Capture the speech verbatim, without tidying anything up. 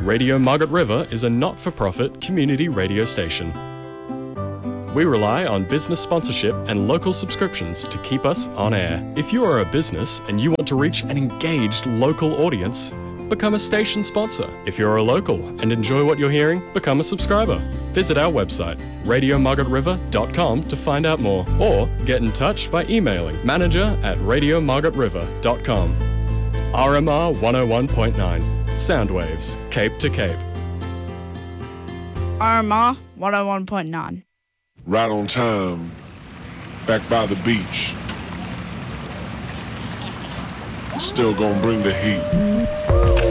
Radio Margaret River is a not-for-profit community radio station. We rely on business sponsorship and local subscriptions to keep us on air. If you are a business and you want to reach an engaged local audience, become a station sponsor. If you're a local and enjoy what you're hearing, become a subscriber. Visit our website, radio margaret river dot com, to find out more, or get in touch by emailing manager at radio margaret river dot com. R M R one oh one point nine, Soundwaves, Cape to Cape. R M R one oh one point nine. Right on time, back by the beach. Still gonna bring the heat.